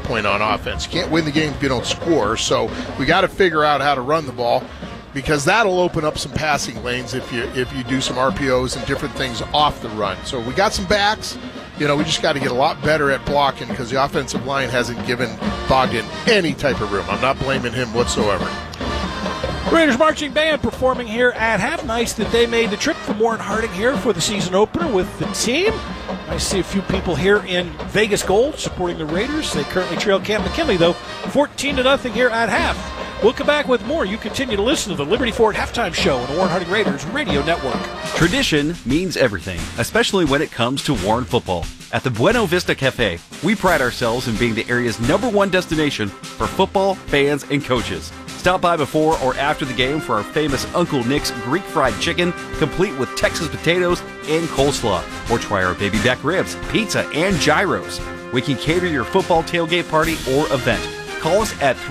point on offense. You can't win the game if you don't score, so we got to figure out how to run the ball, because that'll open up some passing lanes if you do some RPOs and different things off the run. So we got some backs. We just got to get a lot better at blocking, because the offensive line hasn't given Bogdan any type of room. I'm not blaming him whatsoever. Raiders Marching Band performing here at half. Nice that they made the trip from Warren Harding here for the season opener with the team. Nice to see a few people here in Vegas Gold supporting the Raiders. They currently trail Camp McKinley, though, 14-0 here at half. We'll come back with more. You continue to listen to the Liberty Ford Halftime Show on the Warren Harding Raiders Radio Network. Tradition means everything, especially when it comes to Warren football. At the Buena Vista Cafe, we pride ourselves in being the area's #1 destination for football, fans, and coaches. Stop by before or after the game for our famous Uncle Nick's Greek fried chicken, complete with Texas potatoes and coleslaw. Or try our baby back ribs, pizza, and gyros. We can cater your football tailgate party or event. Call us at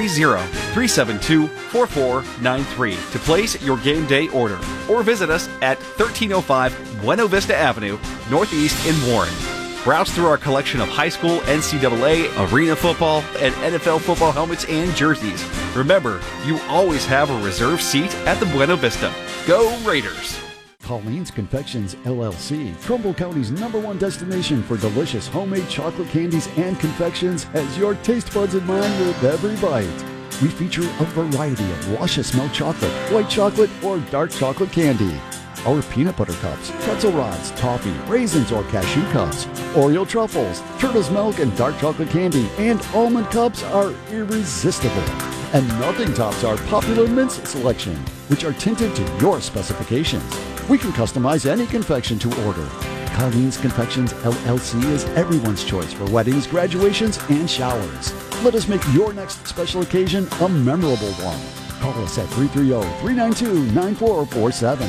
330-372-4493 to place your game day order. Or visit us at 1305 Buena Vista Avenue, Northeast in Warren. Browse through our collection of high school, NCAA, arena football, and NFL football helmets and jerseys. Remember, you always have a reserved seat at the Buena Vista. Go Raiders! Colleen's Confections, LLC, Trumbull County's #1 destination for delicious homemade chocolate candies and confections, has your taste buds in mind with every bite. We feature a variety of luscious milk chocolate, white chocolate, or dark chocolate candy. Our peanut butter cups, pretzel rods, toffee, raisins, or cashew cups, Oreo truffles, turtle's milk, and dark chocolate candy, and almond cups are irresistible. And nothing tops our popular mints selection, which are tinted to your specifications. We can customize any confection to order. Colleen's Confections, LLC is everyone's choice for weddings, graduations, and showers. Let us make your next special occasion a memorable one. Call us at 330-392-9447.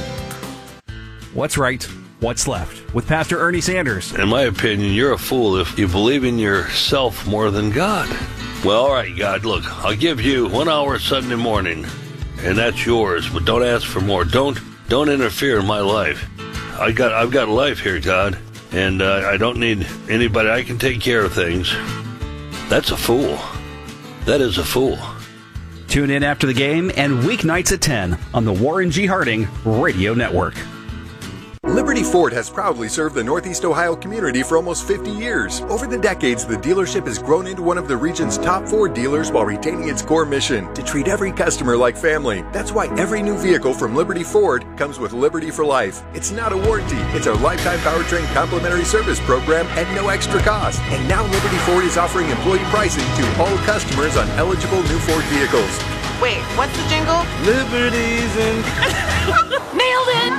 What's right? What's left? With Pastor Ernie Sanders. In my opinion, you're a fool if you believe in yourself more than God. Well, all right, God, look, I'll give you 1 hour Sunday morning, and that's yours, but don't ask for more. Don't interfere in my life. I've got life here, God, and I don't need anybody. I can take care of things. That's a fool. That is a fool. Tune in after the game and weeknights at 10 on the Warren G. Harding Radio Network. Liberty Ford has proudly served the Northeast Ohio community for almost 50 years. Over the decades, the dealership has grown into one of the region's top 4 dealers while retaining its core mission to treat every customer like family. That's why every new vehicle from Liberty Ford comes with Liberty for Life. It's not a warranty. It's our lifetime powertrain complimentary service program at no extra cost. And now Liberty Ford is offering employee pricing to all customers on eligible new Ford vehicles. Wait, what's the jingle? Liberties and... Nailed it!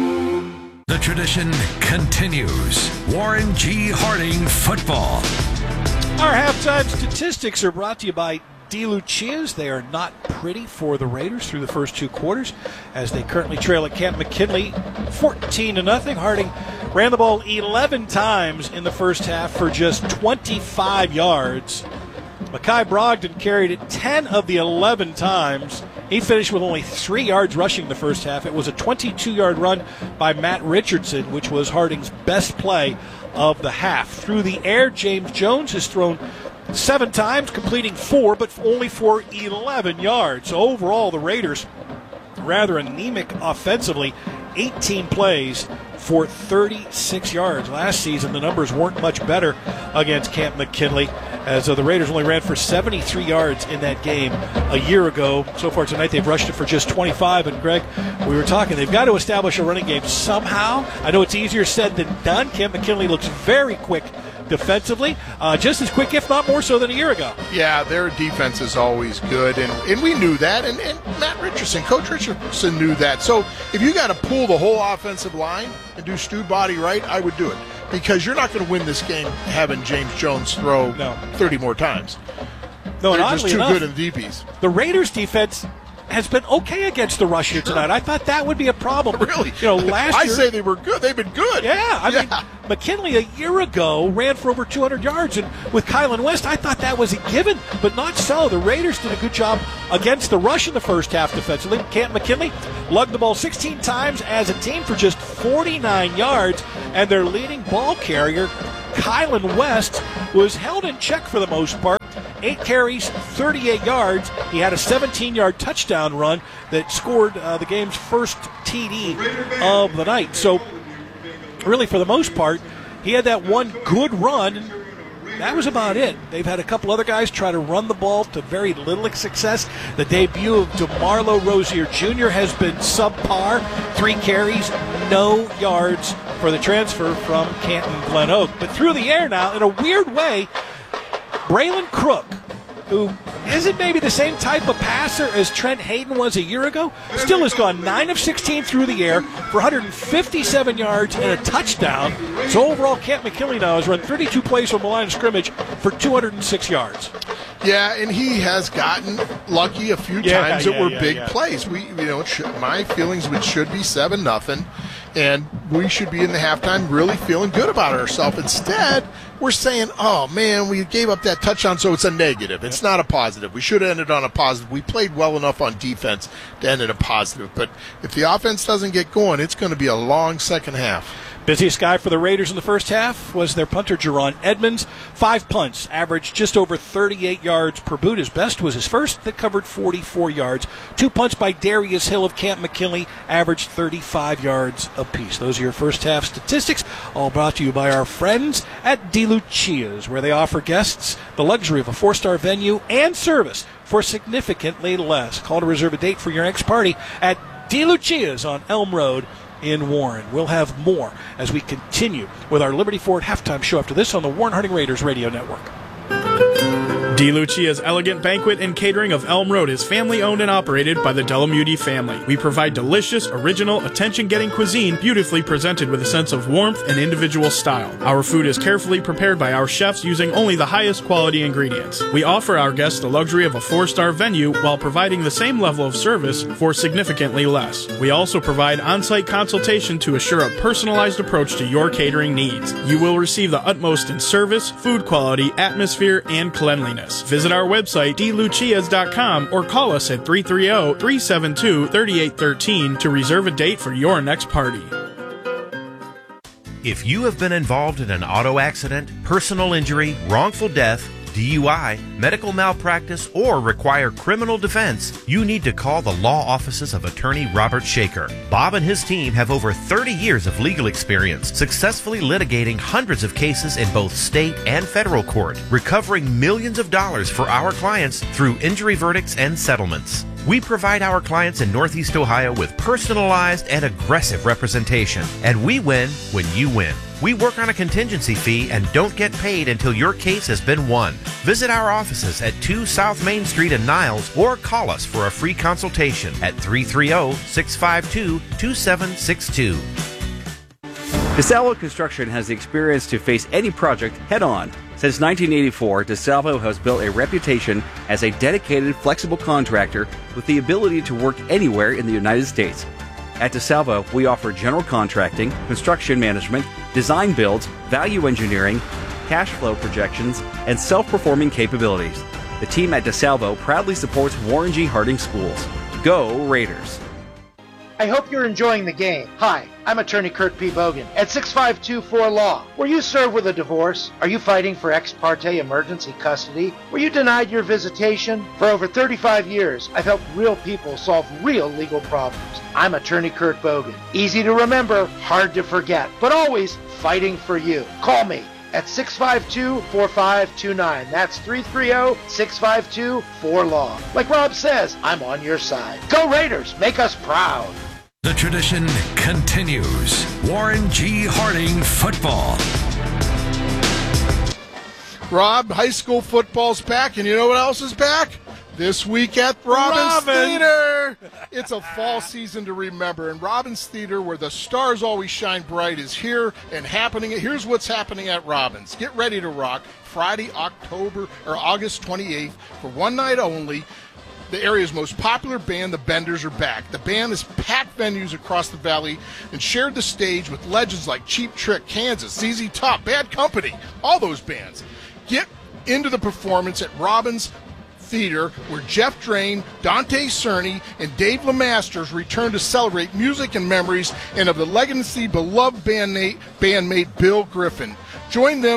The tradition continues. Warren G. Harding football. Our halftime statistics are brought to you by DeLucia's. They are not pretty for the Raiders through the first 2 quarters, as they currently trail at Camp McKinley 14-0. Harding ran the ball 11 times in the first half for just 25 yards. Mekhi Brogdon carried it 10 of the 11 times. He finished with only 3 yards rushing the first half. It was a 22-yard run by Matt Richardson, which was Harding's best play of the half. Through the air, James Jones has thrown 7 times, completing 4, but only for 11 yards. So overall, the Raiders rather anemic offensively, 18 plays for 36 yards. Last season, the numbers weren't much better against Camp McKinley, as the Raiders only ran for 73 yards in that game a year ago. So far tonight, they've rushed it for just 25. And, Greg, we were talking, they've got to establish a running game somehow. I know it's easier said than done. Camp McKinley looks very quick defensively, just as quick, if not more so, than a year ago. Yeah, their defense is always good, and we knew that, and Matt Richardson, Coach Richardson knew that. So if you got to pull the whole offensive line and do Stu Body right, I would do it, because you're not going to win this game having James Jones throw 30 more times. No, they're and just too enough, good in the DBs. The Raiders' defense has been okay against the rush here tonight. I thought that would be a problem. Really? Last year, I say they were good. They've been good. Yeah, I mean, McKinley a year ago ran for over 200 yards, and with Kylan West, I thought that was a given, but not so. The Raiders did a good job against the rush in the first half defensively. Camp McKinley lugged the ball 16 times as a team for just 49 yards, and their leading ball carrier, Kylan West, was held in check for the most part. 8 carries, 38 yards. He had a 17-yard touchdown run that scored the game's first TD of the night. So really, for the most part, he had that one good run. That was about it. They've had a couple other guys try to run the ball to very little success. The debut of DeMarlo Rozier Jr. has been subpar. 3 carries, no yards for the transfer from Canton Glen Oak. But through the air now, in a weird way, Braylon Crook, who isn't maybe the same type of passer as Trent Hayden was a year ago, still has gone 9 of 16 through the air for 157 yards and a touchdown. So overall, Camp McKinley now has run 32 plays from the line of scrimmage for 206 yards. Yeah, and he has gotten lucky a few times that were big plays. My feelings it should be 7-0, and we should be in the halftime really feeling good about ourselves. Instead, we're saying, oh, man, we gave up that touchdown, so it's a negative. It's not a positive. We should have ended on a positive. We played well enough on defense to end in a positive. But if the offense doesn't get going, it's going to be a long second half. Busiest guy for the Raiders in the first half was their punter, Jerron Edmonds. 5 punts, averaged just over 38 yards per boot. His best was his first, that covered 44 yards. 2 punts by Darius Hill of Camp McKinley, averaged 35 yards apiece. Those are your first half statistics, all brought to you by our friends at DeLucia's, where they offer guests the luxury of a 4-star venue and service for significantly less. Call to reserve a date for your next party at DeLucia's on Elm Road in Warren. We'll have more as we continue with our Liberty Ford halftime show after this on the Warren Harding Raiders Radio Network. DeLucia's Elegant Banquet and Catering of Elm Road is family-owned and operated by the Delamuti family. We provide delicious, original, attention-getting cuisine beautifully presented with a sense of warmth and individual style. Our food is carefully prepared by our chefs using only the highest quality ingredients. We offer our guests the luxury of a 4-star venue while providing the same level of service for significantly less. We also provide on-site consultation to assure a personalized approach to your catering needs. You will receive the utmost in service, food quality, atmosphere, and cleanliness. Visit our website, dlucias.com, or call us at 330-372-3813 to reserve a date for your next party. If you have been involved in an auto accident, personal injury, wrongful death, DUI, medical malpractice, or require criminal defense, you need to call the law offices of attorney Robert Shaker. Bob and his team have over 30 years of legal experience, successfully litigating hundreds of cases in both state and federal court, recovering millions of dollars for our clients through injury verdicts and settlements. We provide our clients in Northeast Ohio with personalized and aggressive representation, and we win when you win. We work on a contingency fee and don't get paid until your case has been won. Visit our offices at 2 South Main Street in Niles or call us for a free consultation at 330-652-2762. DeSalvo Construction has the experience to face any project head-on. Since 1984, DeSalvo has built a reputation as a dedicated, flexible contractor with the ability to work anywhere in the United States. At DeSalvo, we offer general contracting, construction management, design builds, value engineering, cash flow projections, and self-performing capabilities. The team at DeSalvo proudly supports Warren G. Harding Schools. Go Raiders! I hope you're enjoying the game. Hi, I'm attorney Kurt P. Bogan at 6524 Law. Were you served with a divorce? Are you fighting for ex parte emergency custody? Were you denied your visitation? For over 35 years, I've helped real people solve real legal problems. I'm attorney Kurt Bogan. Easy to remember, hard to forget, but always fighting for you. Call me at 652-4529. That's 330-652-4LAW. Like Rob says, I'm on your side. Go Raiders! Make us proud! The tradition continues. Warren G. Harding football. Rob, high school football's back, and you know what else is back? This week at Robbins Theater. It's a fall season to remember, and Robbins Theater, where the stars always shine bright, is here and happening. Here's what's happening at Robbins. Get ready to rock Friday, August 28th for one night only. The area's most popular band, the Benders, are back. The band has packed venues across the valley and shared the stage with legends like Cheap Trick, Kansas, ZZ Top, Bad Company, all those bands. Get into the performance at Robbins Theater, where Jeff Drain, Dante Cerny, and Dave LeMasters return to celebrate music and memories and of the legacy beloved bandmate Bill Griffin. Join them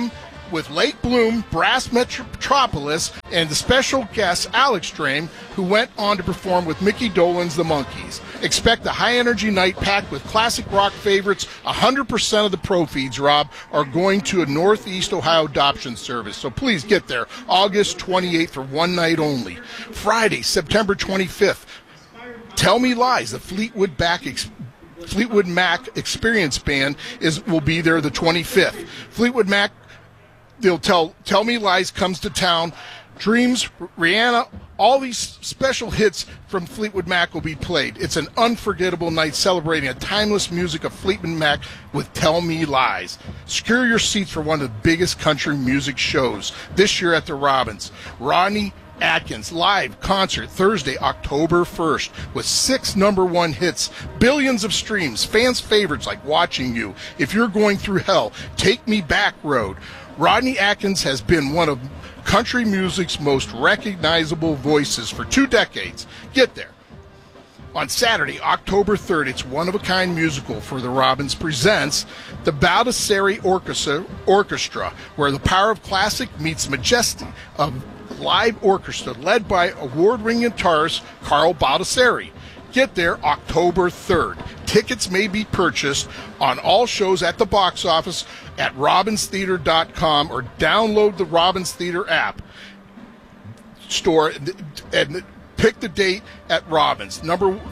with Lake Bloom, Brass Metropolis, and the special guest Alex Drame, who went on to perform with Mickey Dolenz the Monkees. Expect a high-energy night packed with classic rock favorites. 100% of the proceeds, Rob, are going to a Northeast Ohio adoption service. So please get there August 28th for one night only. Friday, September 25th, Tell Me Lies, the Fleetwood Mac Experience Band will be there the 25th. Fleetwood Mac, they'll Tell Me Lies comes to town. Dreams, Rihanna, all these special hits from Fleetwood Mac will be played. It's an unforgettable night celebrating a timeless music of Fleetwood Mac with Tell Me Lies. Secure your seats for one of the biggest country music shows this year at the Robins. Rodney Atkins live concert Thursday, October 1st with 6 #1 hits, billions of streams, fans' favorites like Watching You, If You're Going Through Hell, Take Me Back Road. Rodney Atkins has been one of country music's most recognizable voices for 2 decades. Get there. On Saturday, October 3rd, it's one-of-a-kind musical for the Robins presents the Baldessari Orchestra, where the power of classic meets majesty of live orchestra led by award-winning guitarist Carl Baldessari. Get there October 3rd. Tickets may be purchased on all shows at the box office at robinstheater.com or download the Robbins Theater app store and pick the date at Robbins.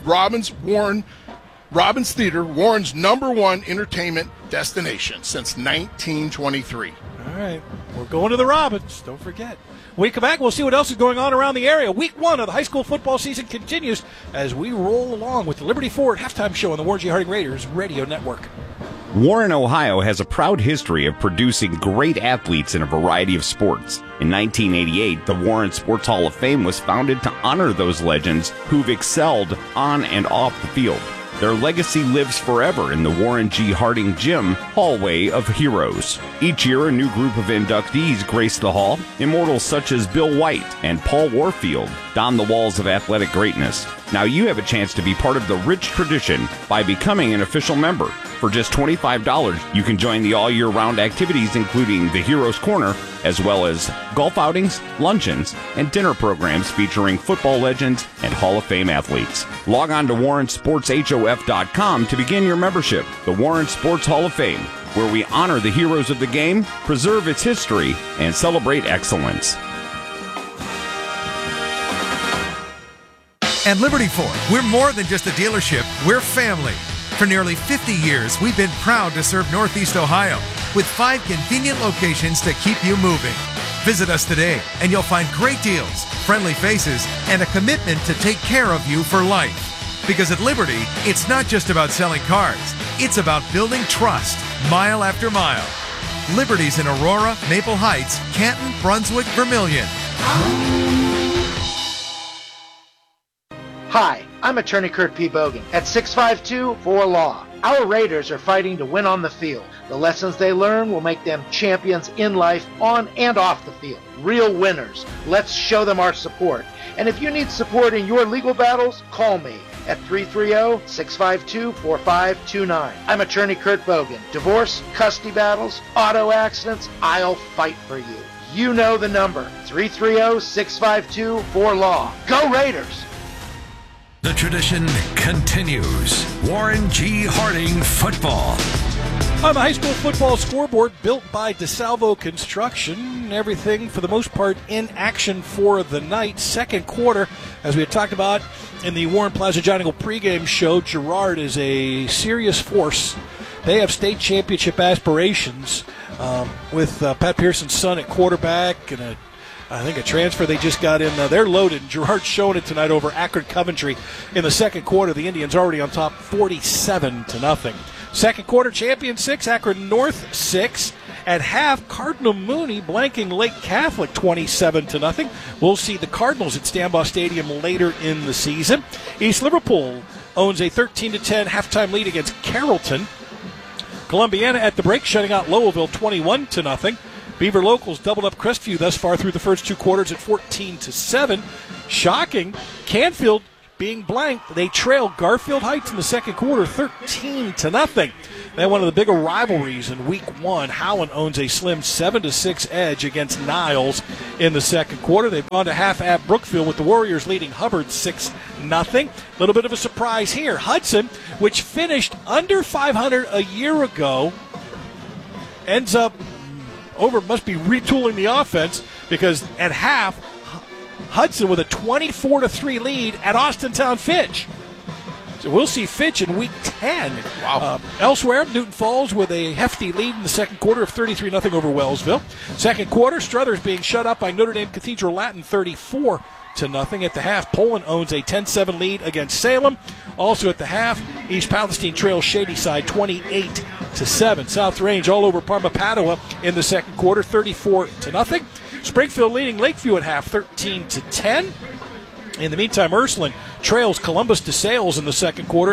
Robbins Theater, Warren's #1 entertainment destination since 1923. All right, we're going to the Robins. Don't forget. When we come back, we'll see what else is going on around the area. Week 1 of the high school football season continues as we roll along with the Liberty Ford halftime show on the Warren G. Harding Raiders Radio Network. Warren, Ohio has a proud history of producing great athletes in a variety of sports. In 1988, the Warren Sports Hall of Fame was founded to honor those legends who've excelled on and off the field. Their legacy lives forever in the Warren G. Harding Gym Hallway of Heroes. Each year, a new group of inductees grace the hall. Immortals such as Bill White and Paul Warfield don the walls of athletic greatness. Now you have a chance to be part of the rich tradition by becoming an official member. For just $25, you can join the all-year-round activities including the Heroes Corner, as well as golf outings, luncheons, and dinner programs featuring football legends and Hall of Fame athletes. Log on to WarrenSportsHOF.com to begin your membership. The Warren Sports Hall of Fame, where we honor the heroes of the game, preserve its history, and celebrate excellence. At Liberty Ford, we're more than just a dealership, we're family. For nearly 50 years, we've been proud to serve Northeast Ohio with 5 convenient locations to keep you moving. Visit us today and you'll find great deals, friendly faces, and a commitment to take care of you for life. Because at Liberty, it's not just about selling cars, it's about building trust mile after mile. Liberty's in Aurora, Maple Heights, Canton, Brunswick, Vermilion. Hi, I'm attorney Kurt P. Bogan at 652-4-LAW. Our Raiders are fighting to win on the field. The lessons they learn will make them champions in life, on and off the field. Real winners. Let's show them our support. And if you need support in your legal battles, call me at 330-652-4529. I'm attorney Kurt Bogan. Divorce, custody battles, auto accidents, I'll fight for you. You know the number, 330-652-4-LAW. Go Raiders! The tradition continues. Warren G. Harding football. On the high school football scoreboard, built by DeSalvo Construction, everything for the most part in action for the night. Second quarter, as we had talked about in the Warren Plaza John Eagle pregame show, Girard is a serious force. They have state championship aspirations with Pat Pearson's son at quarterback and I think a transfer they just got in. They're loaded. Girard's showing it tonight over Akron Coventry in the second quarter. The Indians already on top 47-0. Second quarter, champion 6, Akron North 6. At half, Cardinal Mooney blanking Lake Catholic 27-0. We'll see the Cardinals at Stambaugh Stadium later in the season. East Liverpool owns a 13-10 halftime lead against Carrollton. Columbiana at the break, shutting out Lowellville 21-0. Beaver Locals doubled up Crestview thus far through the first 2 quarters at 14-7. Shocking, Canfield being blanked. They trail Garfield Heights in the second quarter 13-0. Then one of the bigger rivalries in Week 1, Howland owns a slim 7-6 edge against Niles in the second quarter. They've gone to half at Brookfield with the Warriors leading Hubbard 6-0. A little bit of a surprise here. Hudson, which finished under 500 a year ago, ends up must be retooling the offense, because at half, Hudson with a 24-3 lead at Austintown Fitch. So we'll see Fitch in Week 10. Wow. Elsewhere, Newton Falls with a hefty lead in the second quarter of 33-0 over Wellsville. Second quarter, Struthers being shut up by Notre Dame Cathedral Latin 34-0. At the half, Poland owns a 10-7 lead against Salem. Also at the half, East Palestine trails Shadyside 28-7. South Range all over Parma Padua in the second quarter, 34-0. Springfield leading Lakeview at half, 13-10. In the meantime, Ursuline trails Columbus DeSales in the second quarter,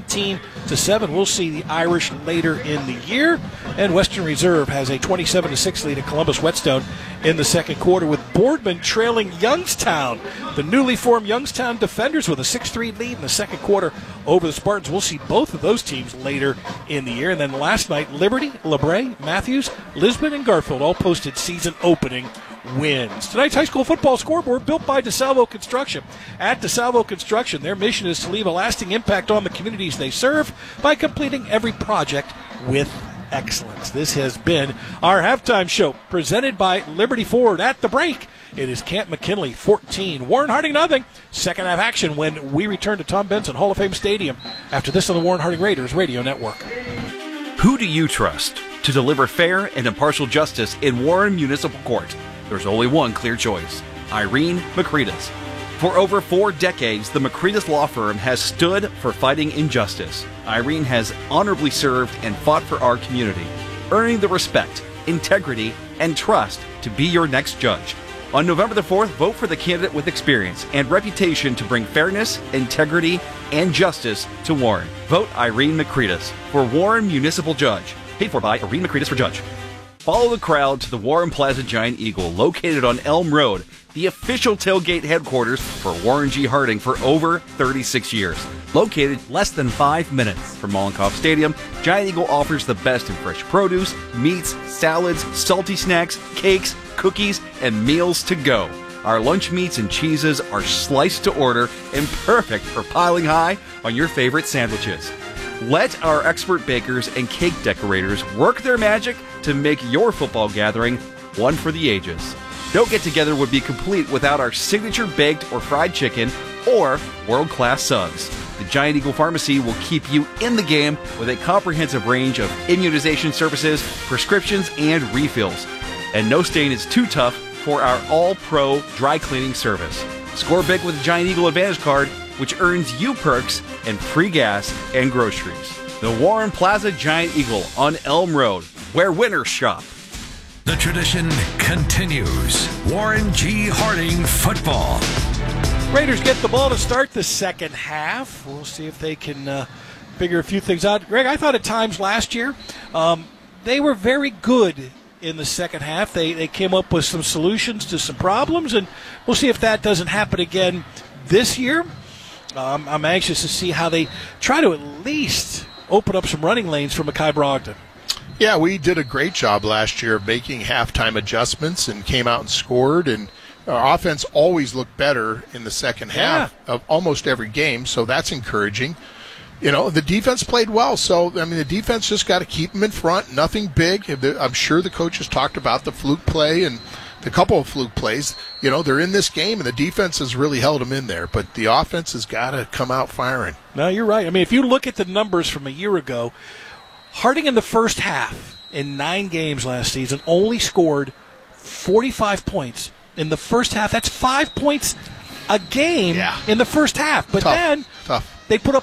17-7. We'll see the Irish later in the year. And Western Reserve has a 27-6 lead at Columbus Whetstone in the second quarter, with Boardman trailing Youngstown. The newly formed Youngstown Defenders with a 6-3 lead in the second quarter over the Spartans. We'll see both of those teams later in the year. And then last night, Liberty, LeBray, Matthews, Lisbon, and Garfield all posted season-opening wins. Tonight's high school football scoreboard built by DeSalvo Construction. At DeSalvo Construction, their mission is to leave a lasting impact on the communities they serve by completing every project with excellence. This has been our halftime show presented by Liberty Ford. At the break, it is Camp McKinley 14, Warren Harding 0. Second half action when we return to Tom Benson Hall of Fame Stadium after this on the Warren Harding Raiders Radio Network. Who do you trust to deliver fair and impartial justice in Warren Municipal Court? There's only one clear choice: Irene Makritas. For over 4 decades, the Makritas law firm has stood for fighting injustice. Irene has honorably served and fought for our community, earning the respect, integrity, and trust to be your next judge. On November the 4th, vote for the candidate with experience and reputation to bring fairness, integrity, and justice to Warren. Vote Irene Makritas for Warren Municipal Judge. Paid for by Irene Makritas for Judge. Follow the crowd to the Warren Plaza Giant Eagle, located on Elm Road, the official tailgate headquarters for Warren G. Harding for over 36 years. Located less than 5 minutes from Mollenkopf Stadium, Giant Eagle offers the best in fresh produce, meats, salads, salty snacks, cakes, cookies, and meals to go. Our lunch meats and cheeses are sliced to order and perfect for piling high on your favorite sandwiches. Let our expert bakers and cake decorators work their magic to make your football gathering one for the ages. No get-together would be complete without our signature baked or fried chicken or world-class subs. The Giant Eagle Pharmacy will keep you in the game with a comprehensive range of immunization services, prescriptions, and refills. And no stain is too tough for our all-pro dry cleaning service. Score big with the Giant Eagle Advantage Card, which earns you perks and free gas and groceries. The Warren Plaza Giant Eagle on Elm Road, where winners shop. The tradition continues. Warren G. Harding football. Raiders get the ball to start the second half. We'll see if they can figure a few things out. Greg, I thought at times last year they were very good in the second half. They came up with some solutions to some problems, and we'll see if that doesn't happen again this year. I'm anxious to see how they try to at least open up some running lanes for Mackay Brogdon. Yeah, we did a great job last year of making halftime adjustments and came out and scored, and our offense always looked better in the second half of almost every game, so that's encouraging. You know, the defense played well, so, I mean, the defense just got to keep them in front, nothing big. I'm sure the coaches talked about the fluke play and the couple of fluke plays. You know, they're in this game, and the defense has really held them in there, but the offense has got to come out firing. No, you're right. I mean, if you look at the numbers from a year ago, Harding in the first half in 9 games last season only scored 45 points in the first half. That's 5 points a game in the first half. But then they put up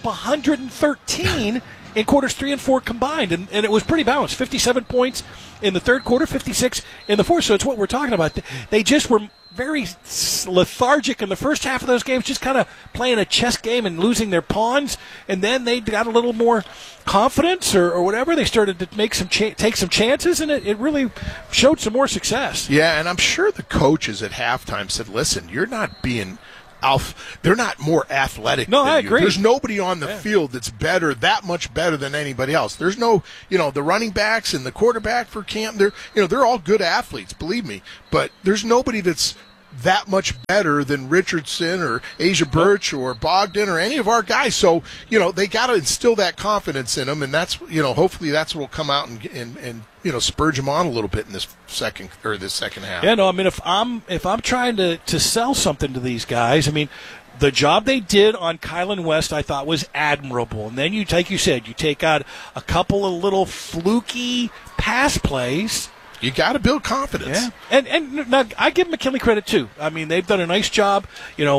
113 in quarters 3 and 4 combined, and it was pretty balanced. 57 points in the third quarter, 56 in the fourth. So it's what we're talking about. They just were very lethargic in the first half of those games, just kind of playing a chess game and losing their pawns. And then they got a little more confidence or whatever. They started to make take some chances, and it really showed some more success. Yeah, and I'm sure the coaches at halftime said, listen, you're not being Alf, they're not more athletic No, than I you. agree. There's nobody on the field that's that much better than anybody else. There's no, the running backs and the quarterback for camp, they're all good athletes, believe me. But there's nobody that's that much better than Richardson or Asia Birch or Bogdan or any of our guys. So, they got to instill that confidence in them, and that's, hopefully that's what will come out and spurge them on a little bit in this second half. Yeah, no, I mean, if I'm trying to sell something to these guys, I mean, the job they did on Kylan West I thought was admirable. And then you take out a couple of little fluky pass plays. You got to build confidence. Yeah, and now I give McKinley credit too. I mean, they've done a nice job.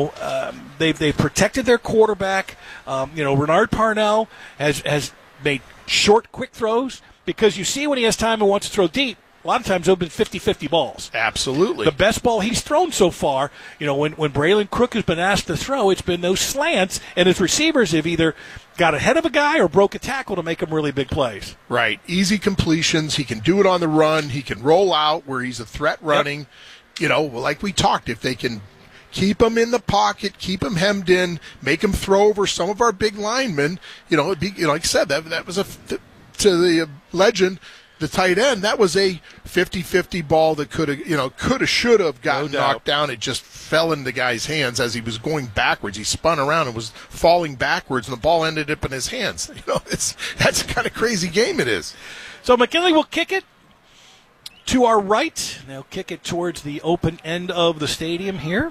They've protected their quarterback. Renard Parnell has made short, quick throws because you see when he has time and wants to throw deep. A lot of times they've been 50-50 balls. Absolutely. The best ball he's thrown so far, when Braylon Crook has been asked to throw, it's been those slants, and his receivers have either got ahead of a guy or broke a tackle to make him really big plays. Right. Easy completions. He can do it on the run. He can roll out where he's a threat running. Yep. Like we talked, if they can keep him in the pocket, keep him hemmed in, make him throw over some of our big linemen, it'd be, like I said, that was to the legend, the tight end, that was a 50-50 ball that could have, should have gotten knocked down. It just fell into the guy's hands as he was going backwards. He spun around and was falling backwards, and the ball ended up in his hands. That's the kind of crazy game it is. So McKinley will kick it to our right. They'll kick it towards the open end of the stadium here.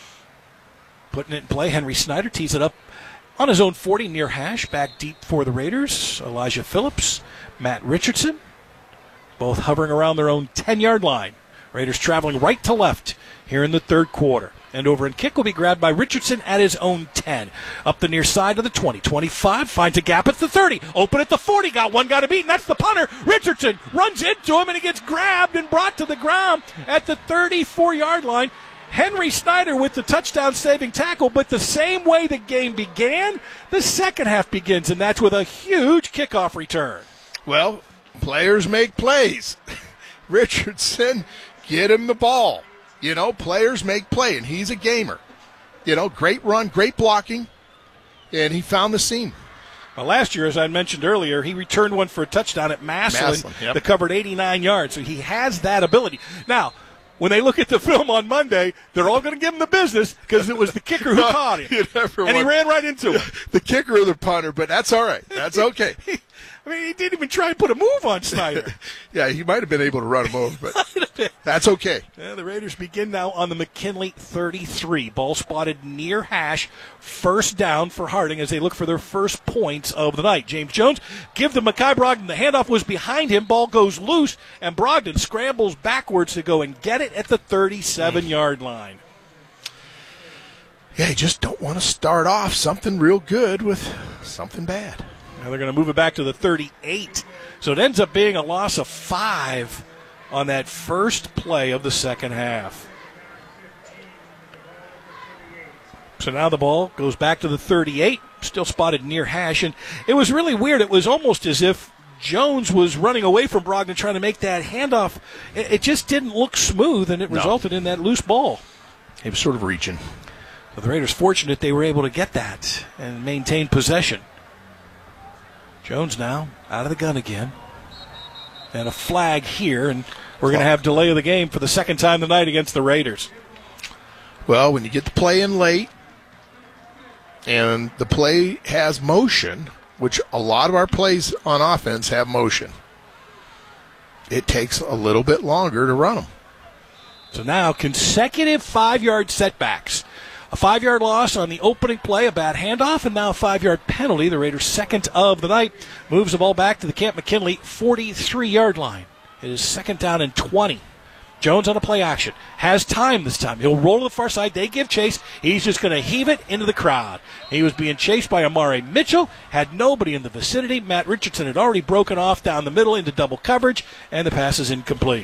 Putting it in play, Henry Snyder tees it up on his own 40 near hash, back deep for the Raiders. Elijah Phillips, Matt Richardson, both hovering around their own 10-yard line. Raiders traveling right to left here in the third quarter. And over and kick will be grabbed by Richardson at his own 10. Up the near side of the 20. 25, finds a gap at the 30. Open at the 40, got one guy to beat, and that's the punter. Richardson runs into him, and he gets grabbed and brought to the ground at the 34-yard line. Henry Snyder with the touchdown-saving tackle, but the same way the game began, the second half begins, and that's with a huge kickoff return. Well, players make plays. Richardson, get him the ball. Players make play, and he's a gamer. Great run, great blocking, and he found the seam. Well, last year, as I mentioned earlier, he returned one for a touchdown at Massillon that covered 89 yards, so he has that ability. Now, when they look at the film on Monday, they're all going to give him the business because it was the kicker who caught him. And he ran right into him. The kicker or the punter, but that's all right. That's okay. He didn't even try and put a move on Snyder. Yeah, he might have been able to run him over, but that's okay. Yeah, the Raiders begin now on the McKinley 33. Ball spotted near hash. First down for Harding as they look for their first points of the night. James Jones give to Mekhi Brogdon. The handoff was behind him. Ball goes loose, and Brogdon scrambles backwards to go and get it at the 37-yard line. Yeah, you just don't want to start off something real good with something bad. Now they're going to move it back to the 38. So it ends up being a loss of 5 on that first play of the second half. So now the ball goes back to the 38, still spotted near hash. And it was really weird. It was almost as if Jones was running away from Brogdon trying to make that handoff. It just didn't look smooth, and it resulted in that loose ball. He was sort of reaching. So the Raiders fortunate they were able to get that and maintain possession. Jones now out of the gun again. And a flag here, and we're going to have delay of the game for the second time tonight against the Raiders. Well, when you get the play in late, and the play has motion, which a lot of our plays on offense have motion, it takes a little bit longer to run them. So now consecutive 5-yard setbacks. A 5-yard loss on the opening play, a bad handoff, and now a 5-yard penalty. The Raiders' second of the night moves the ball back to the Camp McKinley 43-yard line. It is second down and 20. Jones on a play action. Has time this time. He'll roll to the far side. They give chase. He's just going to heave it into the crowd. He was being chased by Amari Mitchell. Had nobody in the vicinity. Matt Richardson had already broken off down the middle into double coverage, and the pass is incomplete.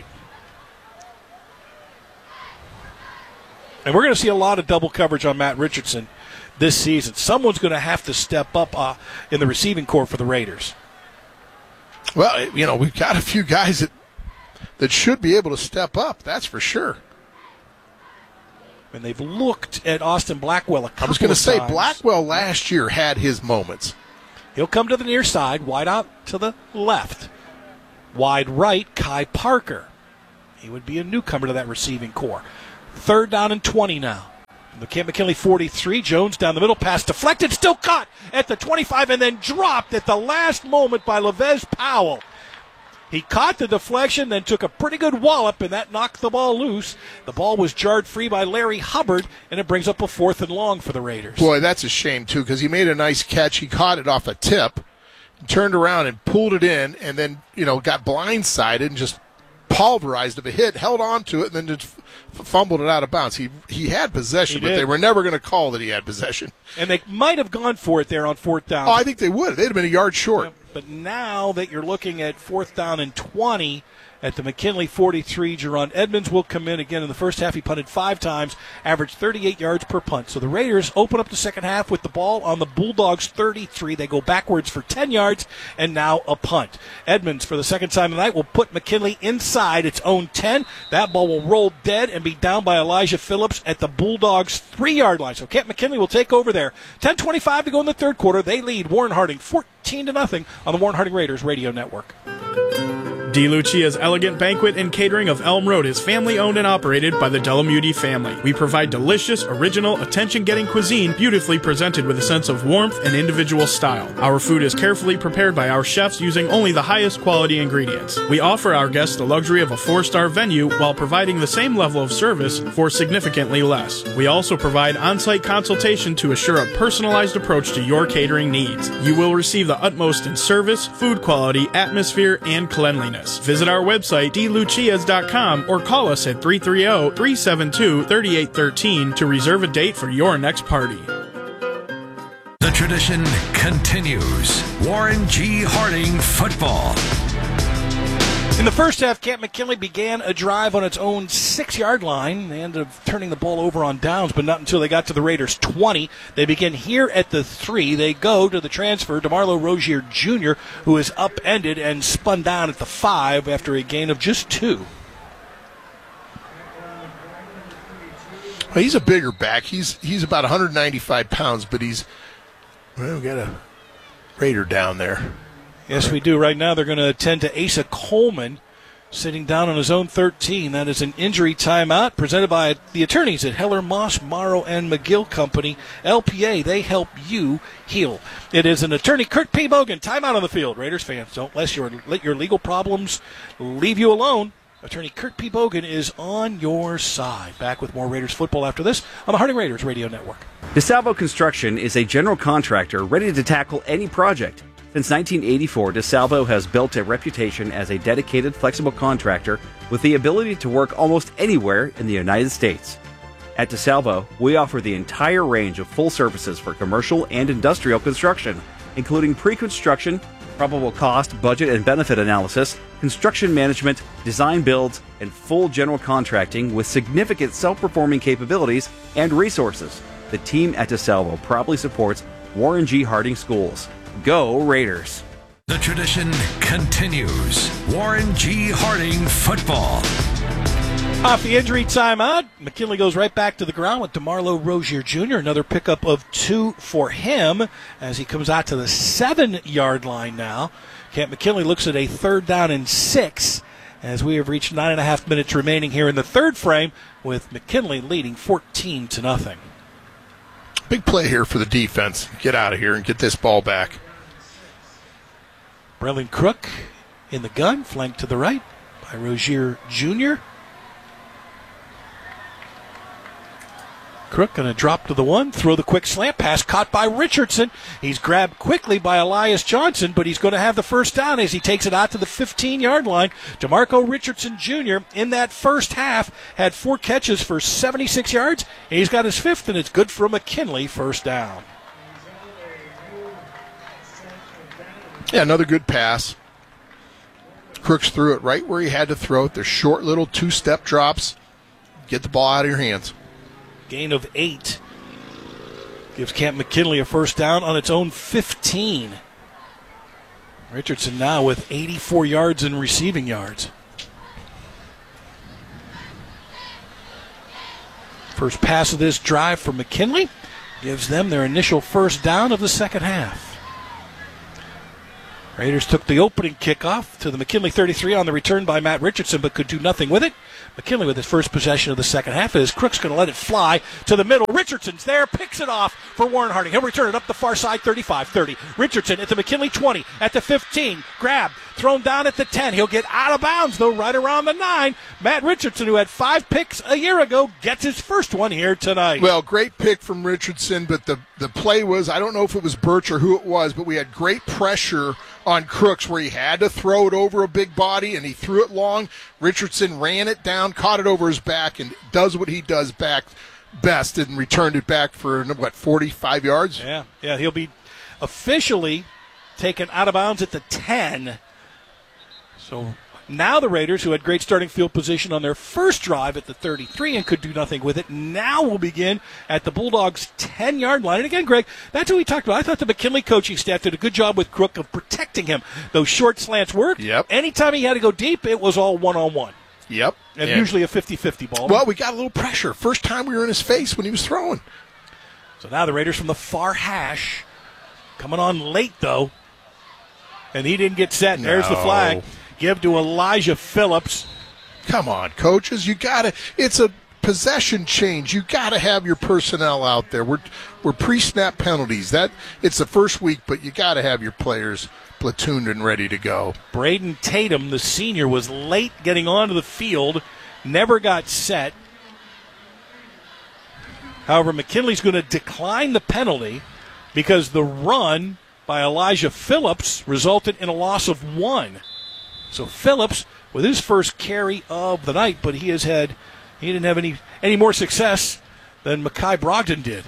And we're going to see a lot of double coverage on Matt Richardson this season. Someone's going to have to step up in the receiving corps for the Raiders. Well, we've got a few guys that should be able to step up, that's for sure. And they've looked at Austin Blackwell a couple of times. I was going to say, Blackwell last year had his moments. He'll come to the near side, wide out to the left. Wide right, Kai Parker. He would be a newcomer to that receiving core. 3rd down and 20 now. The Camp McKinley 43. Jones down the middle, pass deflected, still caught at the 25, and then dropped at the last moment by Levez Powell. He caught the deflection, then took a pretty good wallop, and that knocked the ball loose. The ball was jarred free by Larry Hubbard, and it brings up a 4th and long for the Raiders. Boy, that's a shame, too, because he made a nice catch. He caught it off a tip, turned around and pulled it in, and then, got blindsided and just pulverized of a hit, held on to it, and then just fumbled it out of bounds. He had possession, but they were never going to call that he had possession. And they might have gone for it there on 4th down. Oh, I think they would. They'd have been a yard short. But now that you're looking at 4th down and 20 at the McKinley 43, Jerron Edmonds will come in again in the first half. He punted 5 times, averaged 38 yards per punt. So the Raiders open up the second half with the ball on the Bulldogs 33. They go backwards for 10 yards and now a punt. Edmonds, for the second time tonight, will put McKinley inside its own 10. That ball will roll dead and be down by Elijah Phillips at the Bulldogs 3-yard line. So Camp McKinley will take over there. 10:25 to go in the third quarter. They lead Warren Harding 14-0 on the Warren Harding Raiders Radio Network. DeLucia's Elegant Banquet and Catering of Elm Road is family-owned and operated by the Delamuti family. We provide delicious, original, attention-getting cuisine beautifully presented with a sense of warmth and individual style. Our food is carefully prepared by our chefs using only the highest quality ingredients. We offer our guests the luxury of a 4-star venue while providing the same level of service for significantly less. We also provide on-site consultation to assure a personalized approach to your catering needs. You will receive the utmost in service, food quality, atmosphere, and cleanliness. Visit our website, dlucias.com, or call us at 330-372-3813 to reserve a date for your next party. The tradition continues. Warren G. Harding football. In the first half, Camp McKinley began a drive on its own 6-yard line. They ended up turning the ball over on downs, but not until they got to the Raiders' 20. They begin here at the 3. They go to the transfer, DeMarlo Rozier Jr., who is upended and spun down at the 5 after a gain of just 2. Well, he's a bigger back. He's about 195 pounds, but we got a Raider down there. Yes, we do. Right now they're going to attend to Asa Coleman sitting down on his own 13. That is an injury timeout presented by the attorneys at Heller, Moss, Morrow, and McGill Company. LPA, they help you heal. It is an attorney, Kurt P. Bogan. Timeout on the field. Raiders fans, don't let your legal problems leave you alone. Attorney Kurt P. Bogan is on your side. Back with more Raiders football after this on the Harding Raiders Radio Network. DeSalvo Construction is a general contractor ready to tackle any project. Since 1984, DeSalvo has built a reputation as a dedicated, flexible contractor with the ability to work almost anywhere in the United States. At DeSalvo, we offer the entire range of full services for commercial and industrial construction, including pre-construction, probable cost, budget and benefit analysis, construction management, design builds, and full general contracting with significant self-performing capabilities and resources. The team at DeSalvo proudly supports Warren G. Harding Schools. Go Raiders! The tradition continues. Warren G. Harding football. Off the injury timeout, McKinley goes right back to the ground with DeMarlo Rozier Jr. Another pickup of 2 for him as he comes out to the 7-yard line now. Camp McKinley looks at a 3rd down and 6 as we have reached 9.5 minutes remaining here in the third frame with McKinley leading 14-0. Big play here for the defense. Get out of here and get this ball back. Brelin Crook in the gun, flanked to the right by Rozier Jr. Crook going to drop to the 1, throw the quick slant pass, caught by Richardson. He's grabbed quickly by Elias Johnson, but he's going to have the first down as he takes it out to the 15-yard line. DeMarco Richardson Jr. in that first half had 4 catches for 76 yards. And he's got his 5th, and it's good for McKinley, first down. Yeah, another good pass. Crooks threw it right where he had to throw it. They're short little 2-step drops. Get the ball out of your hands. Gain of 8 gives Camp McKinley a first down on its own 15. Richardson now with 84 yards in receiving yards. First pass of this drive for McKinley gives them their initial first down of the second half. Raiders took the opening kickoff to the McKinley 33 on the return by Matt Richardson, but could do nothing with it. McKinley with his first possession of the second half as Crook's going to let it fly to the middle. Richardson's there, picks it off for Warren Harding. He'll return it up the far side, 35-30. Richardson at the McKinley 20, at the 15, grab, thrown down at the 10. He'll get out of bounds, though, right around the 9. Matt Richardson, who had 5 picks a year ago, gets his first one here tonight. Well, great pick from Richardson, but the play was, I don't know if it was Birch or who it was, but we had great pressure on Crooks where he had to throw it over a big body, and he threw it long. Richardson ran it down, caught it over his back, and does what he does back best and returned it back for, 45 yards? Yeah, he'll be officially taken out of bounds at the 10. So now the Raiders, who had great starting field position on their first drive at the 33 and could do nothing with it, now will begin at the Bulldogs' 10-yard line. And again, Greg, that's what we talked about. I thought the McKinley coaching staff did a good job with Crook of protecting him. Those short slants worked. Yep. Anytime he had to go deep, it was all one-on-one. Yep. And usually a 50-50 ball. Well, we got a little pressure. First time we were in his face when he was throwing. So now the Raiders from the far hash coming on late, though. And he didn't get set. No. There's the flag. Give to Elijah Phillips. Come on, coaches. It's a possession change. You got to have your personnel out there. We're pre-snap penalties. It's the first week, but you got to have your players platooned and ready to go. Braden Tatum, the senior, was late getting onto the field, never got set. However, McKinley's going to decline the penalty because the run by Elijah Phillips resulted in a loss of 1. So Phillips with his first carry of the night, but he didn't have any more success than Mekhi Brogdon did.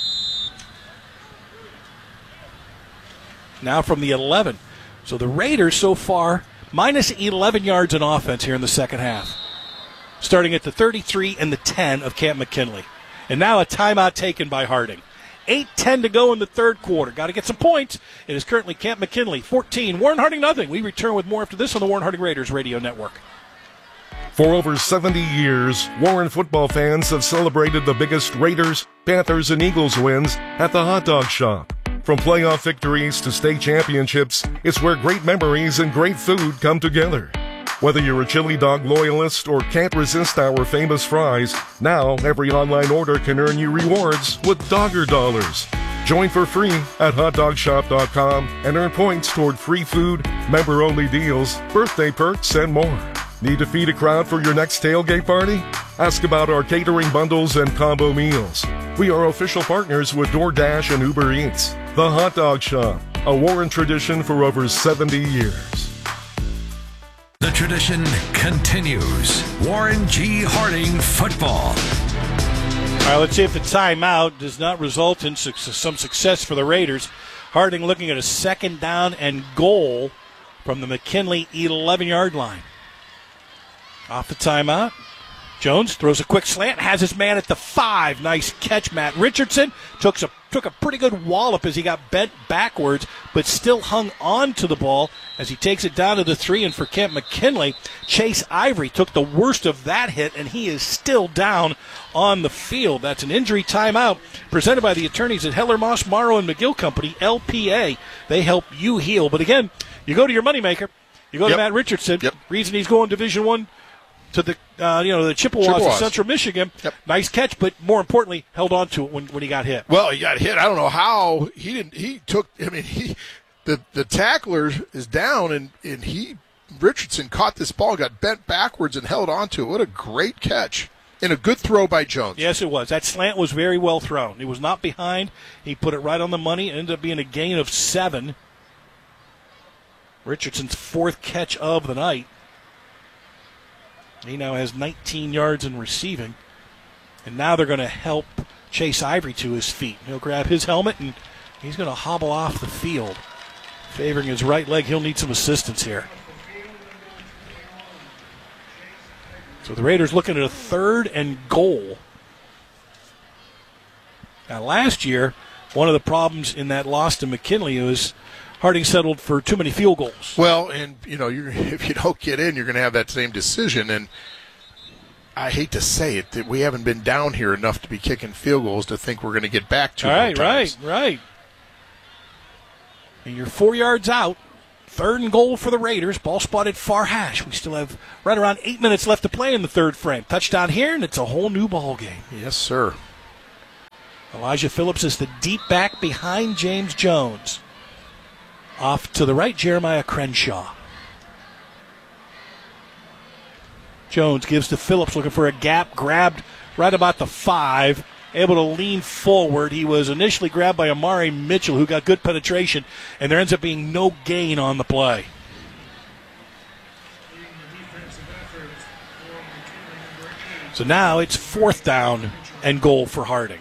Now from the 11. So the Raiders so far minus 11 yards in offense here in the second half. Starting at the 33 and the 10 of Camp McKinley. And now a timeout taken by Harding. 8:10 to go in the third quarter. Got to get some points. It is currently Camp McKinley 14, Warren Harding nothing. We return with more after this on the Warren Harding Raiders Radio Network. For over 70 years, Warren football fans have celebrated the biggest Raiders, Panthers, and Eagles wins at the Hot Dog Shop. From playoff victories to state championships, it's where great memories and great food come together. Whether you're a chili dog loyalist or can't resist our famous fries, now every online order can earn you rewards with Dogger Dollars. Join for free at hotdogshop.com and earn points toward free food, member-only deals, birthday perks, and more. Need to feed a crowd for your next tailgate party? Ask about our catering bundles and combo meals. We are official partners with DoorDash and Uber Eats. The Hot Dog Shop, a Warren tradition for over 70 years. The tradition continues. Warren G. Harding football. All right, let's see if the timeout does not result in some success for the Raiders. Harding looking at a second down and goal from the McKinley 11-yard line. Off the timeout, Jones throws a quick slant, has his man at the 5. Nice catch, Matt Richardson. Took a pretty good wallop as he got bent backwards, but still hung on to the ball as he takes it down to the 3. And for Camp McKinley, Chase Ivory took the worst of that hit, and he is still down on the field. That's an injury timeout presented by the attorneys at Heller, Moss, Morrow, and McGill Company, LPA. They help you heal. But again, you go to your moneymaker. You go to Matt Richardson. Reason he's going Division I to the the Chippewas of Central Michigan. Nice catch, but more importantly, held on to it when he got hit. Well, he got hit. I don't know how he didn't. He took. I mean, the tackler is down, and Richardson caught this ball, got bent backwards, and held on to it. What a great catch and a good throw by Jones. Yes, it was. That slant was very well thrown. It was not behind. He put it right on the money. It ended up being a gain of 7. Richardson's 4th catch of the night. He now has 19 yards in receiving. And now they're going to help Chase Ivory to his feet. He'll grab his helmet, and he's going to hobble off the field. Favoring his right leg, he'll need some assistance here. So the Raiders looking at a 3rd and goal. Now last year, one of the problems in that loss to McKinley was Harding settled for too many field goals. Well, and if you don't get in, you're going to have that same decision. And I hate to say it, that we haven't been down here enough to be kicking field goals to think we're going to get back to it. Right. And you're 4 yards out. 3rd and goal for the Raiders. Ball spotted far hash. We still have right around 8 minutes left to play in the third frame. Touchdown here, and it's a whole new ball game. Yes, sir. Elijah Phillips is the deep back behind James Jones. Off to the right, Jeremiah Crenshaw. Jones gives to Phillips, looking for a gap, grabbed right about the 5, able to lean forward. He was initially grabbed by Amari Mitchell, who got good penetration, and there ends up being no gain on the play. So now it's 4th down and goal for Harding.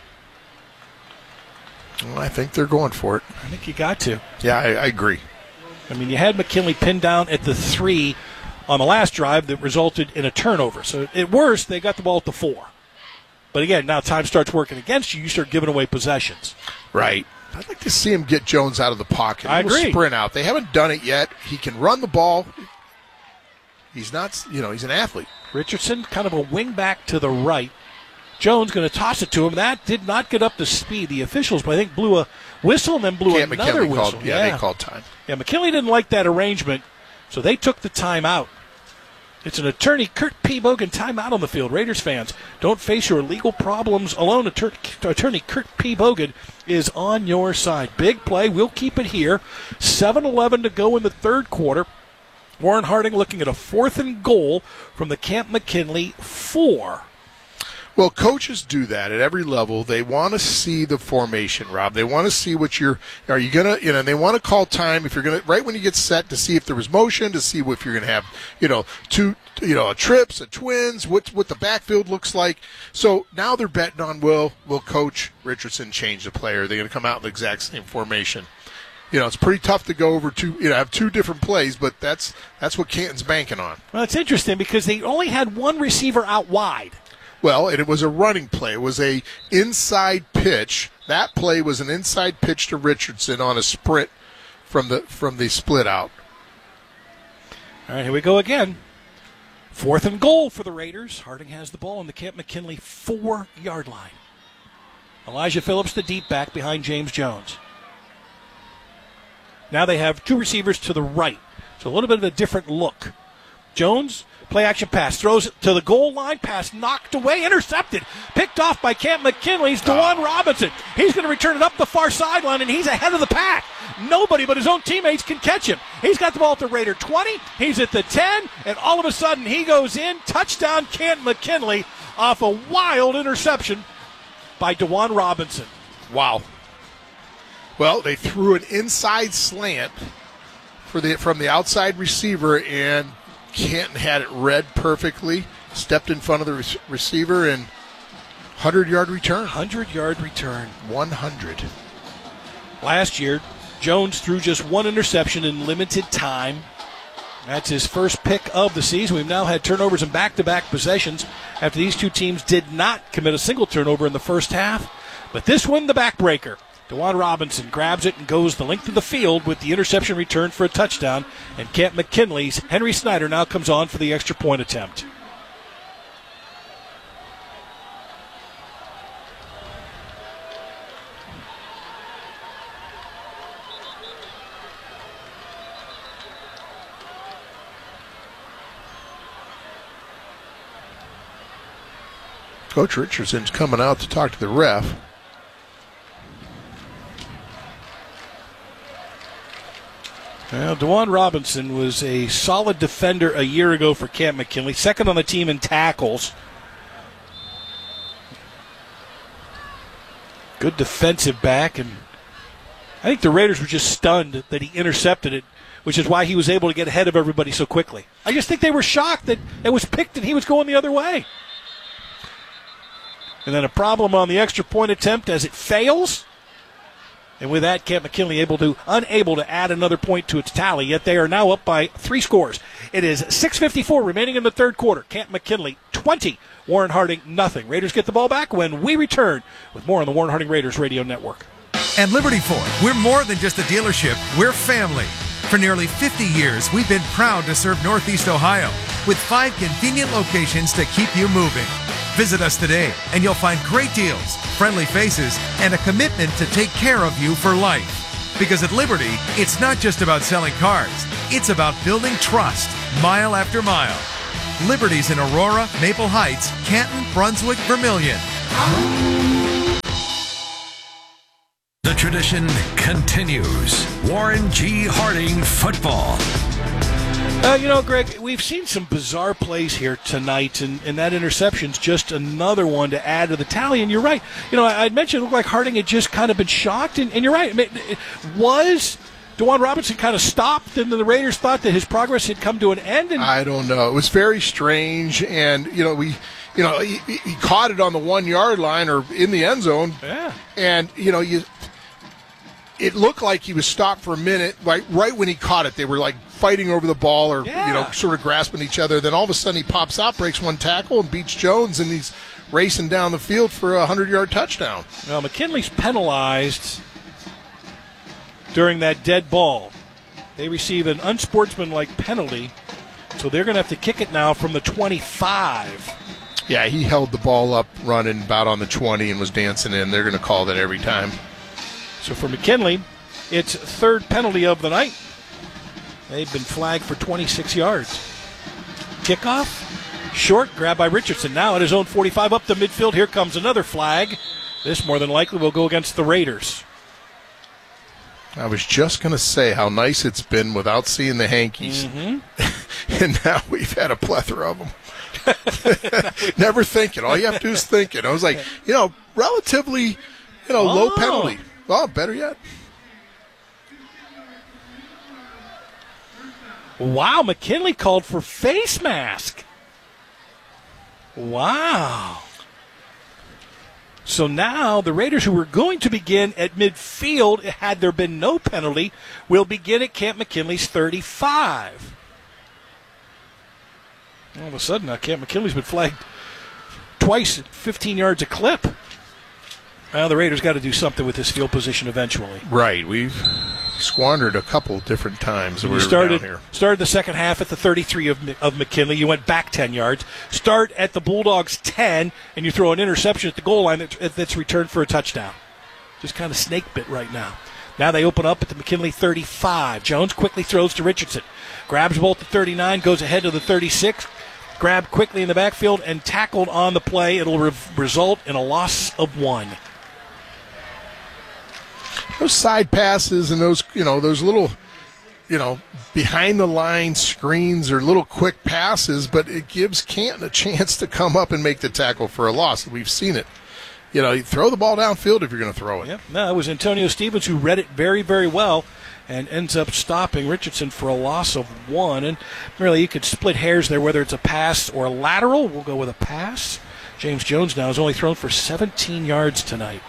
Well, I think they're going for it. I think you got to. Yeah, I agree. I mean, you had McKinley pinned down at the 3 on the last drive that resulted in a turnover. So at worst, they got the ball at the 4. But again, now time starts working against you. You start giving away possessions. Right. I'd like to see him get Jones out of the pocket. I agree. Sprint out. They haven't done it yet. He can run the ball. He's not, he's an athlete. Richardson, kind of a wing back to the right. Jones going to toss it to him. That did not get up to speed. The officials, I think, blew a whistle and then blew another whistle. They called time. Yeah, McKinley didn't like that arrangement, so they took the timeout. It's an attorney Kurt P. Bogan timeout on the field. Raiders fans, don't face your legal problems alone. Attorney Kurt P. Bogan is on your side. Big play. We'll keep it here. 7:11 to go in the third quarter. Warren Harding looking at a 4th and goal from the Camp McKinley 4. Well, coaches do that at every level. They want to see the formation, Rob. They want to see what are you going to, they want to call time if you're going to, right when you get set, to see if there was motion, to see if you're going to have, two, trips, twins, what the backfield looks like. So now they're betting on, will Coach Richardson change the player? They're going to come out in the exact same formation. It's pretty tough to go over have 2 different plays, but that's what Canton's banking on. Well, it's interesting because they only had 1 receiver out wide. Well, and it was a running play. It was a inside pitch. That play was an inside pitch to Richardson on a sprint from the split out. All right, here we go again. 4th and goal for the Raiders. Harding has the ball on the Camp McKinley 4-yard line. Elijah Phillips, the deep back behind James Jones. Now they have 2 receivers to the right. So a little bit of a different look. Jones, play action pass, throws it to the goal line, pass knocked away, intercepted, picked off by Camp McKinley's DeJuan Robinson. He's going to return it up the far sideline, and he's ahead of the pack. Nobody but his own teammates can catch him. He's got the ball at the Raider 20, he's at the 10, and all of a sudden he goes in. Touchdown, Camp McKinley, off a wild interception by DeJuan Robinson. Wow. Well, they threw an inside slant from the outside receiver, and Canton had it read perfectly, stepped in front of the receiver, and 100-yard return. 100-yard return. 100. Last year, Jones threw just 1 interception in limited time. That's his first pick of the season. We've now had turnovers in back-to-back possessions after these 2 teams did not commit a single turnover in the first half. But this one, the backbreaker. DeJuan Robinson grabs it and goes the length of the field with the interception return for a touchdown. And Camp McKinley's Henry Snyder now comes on for the extra point attempt. Coach Richardson's coming out to talk to the ref. Well, DeJuan Robinson was a solid defender a year ago for Camp McKinley, second on the team in tackles. Good defensive back, and I think the Raiders were just stunned that he intercepted it, which is why he was able to get ahead of everybody so quickly. I just think they were shocked that it was picked and he was going the other way. And then a problem on the extra point attempt as it fails. And with that, Camp McKinley unable to add another point to its tally, yet they are now up by 3 scores. It is 6:54 remaining in the third quarter. Camp McKinley 20, Warren Harding nothing. Raiders get the ball back when we return with more on the Warren Harding Raiders Radio Network. At Liberty Ford, we're more than just a dealership, we're family. For nearly 50 years, we've been proud to serve Northeast Ohio with 5 convenient locations to keep you moving. Visit us today, and you'll find great deals, friendly faces, and a commitment to take care of you for life. Because at Liberty, it's not just about selling cars, it's about building trust, mile after mile. Liberty's in Aurora, Maple Heights, Canton, Brunswick, Vermilion. The tradition continues. Warren G. Harding football. Greg, we've seen some bizarre plays here tonight, and that interception's just another one to add to the tally. And you're right. I'd mentioned it looked like Harding had just kind of been shocked, and you're right. Was DeJuan Robinson kind of stopped, and the Raiders thought that his progress had come to an end? And I don't know. It was very strange, and he caught it on the 1 yard line or in the end zone. Yeah. And it looked like he was stopped for a minute. Like right when he caught it, they were like fighting over the ball or sort of grasping each other. Then all of a sudden he pops out, breaks one tackle, and beats Jones, and he's racing down the field for a 100-yard touchdown. Well, McKinley's penalized during that dead ball. They receive an unsportsmanlike penalty, so they're going to have to kick it now from the 25. Yeah, he held the ball up running about on the 20 and was dancing in. They're going to call that every time. So for McKinley, it's third penalty of the night. They've been flagged for 26 yards. Kickoff, short, grab by Richardson. Now at his own 45 up the midfield. Here comes another flag. This more than likely will go against the Raiders. I was just going to say how nice it's been without seeing the hankies. Mm-hmm. And now we've had a plethora of them. Never thinking. All you have to do is thinking. I was like, relatively, low penalty. Oh, better yet. Wow, McKinley called for face mask. Wow. So now the Raiders, who were going to begin at midfield, had there been no penalty, will begin at Camp McKinley's 35. All of a sudden, Camp McKinley's been flagged twice at 15 yards a clip. Well, the Raiders got to do something with this field position eventually. Right. We've squandered a couple different times. You started the second half at the 33 of McKinley. You went back 10 yards. Start at the Bulldogs' 10, and you throw an interception at the goal line that's returned for a touchdown. Just kind of snake bit right now. Now they open up at the McKinley 35. Jones quickly throws to Richardson. Grabs the ball at the 39, goes ahead to the 36. Grabbed quickly in the backfield and tackled on the play. It'll result in a loss of 1. Those side passes and those little, behind the line screens are little quick passes, but it gives Canton a chance to come up and make the tackle for a loss. We've seen it. You throw the ball downfield if you're going to throw it. Yep. No, it was Antonio Stevens who read it very, very well and ends up stopping Richardson for a loss of 1. And really, you could split hairs there, whether it's a pass or a lateral. We'll go with a pass. James Jones now has only thrown for 17 yards tonight.